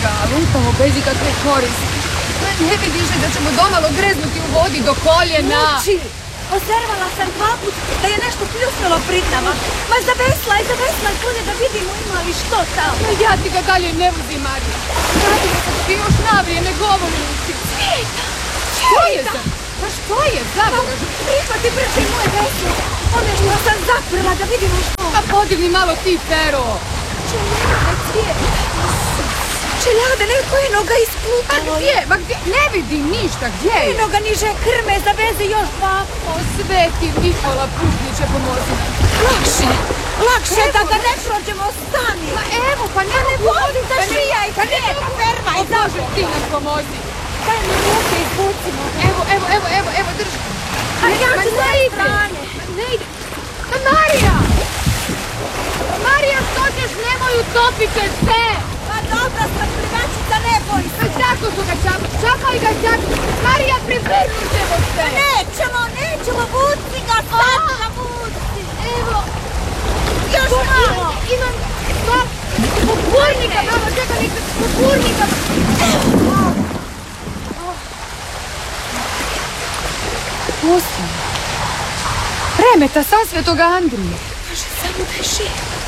ga, lutamo bez ikakve koristi. Ne vidiš li da ćemo domalo greznuti u vodi do koljena? Uči! Ozervala sam 2 put da je nešto pljusnulo prid nama. Ma zavesla je polje da vidimo ima li što tamo. Ja ti ga dalje ne vozim, Marija. Vratimo se dok je još na vrijeme govornici. Svijeta! Što je za? Pa što je za? Prihvati brže moje veslo. One što sam zaprla da vidimo što. Pa podigni malo ti, Pero. Čeljade cvijeta. Čeljade, neko je noga isplutalo. A gdje? Ma gdje? Ne vidim ništa, gdje je? Eno ga niže krme, zaveze još 2. O, sveti Nikola Pužniće, pomozi nam. Lakše da ga ne prođemo, stani. Ma evo, pa ne vodi da šijaj, pa ne fermaj. O Bože, ti nam pomozi. Daj mi ruke izbucimo. Evo, drži. A ja ću s ne ide. Ne ide. Pa Marija! Marija, što ćeš? Nemoj utopite se! Pa dobra sam plivačica, ne boj se. Tako su ga čakaj ga čak. Marija, privrnut ćemo se. Nećemo, vuci ga, sad ga vuci. Evo. Još malo. Imam stop. Pogurnika, mama, čekaj, nekak pogurnika. Pusti. Remeta, sam Svetog Andrije. Može samo da je živ.